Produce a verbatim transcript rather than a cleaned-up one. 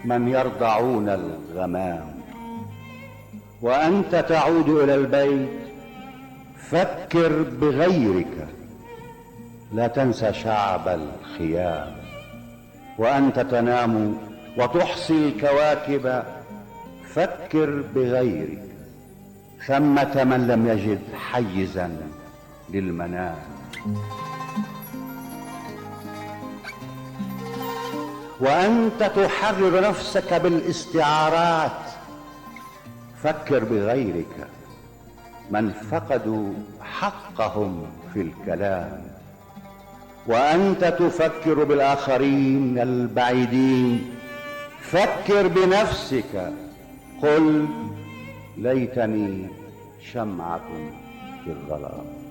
من يرضعون الغمام. وأنت تعود إلى البيت فكر بغيرك، لا تنسى شعب الخيام. وأنت تنام وتحصي الكواكب فكر بغيرك، ثمة من لم يجد حيزا للمنام. وأنت تحرر نفسك بالاستعارات فكر بغيرك، من فقدوا حقهم في الكلام. وأنت تفكر بالآخرين البعيدين فكر بنفسك، قل ليتني شمعة في الظلام.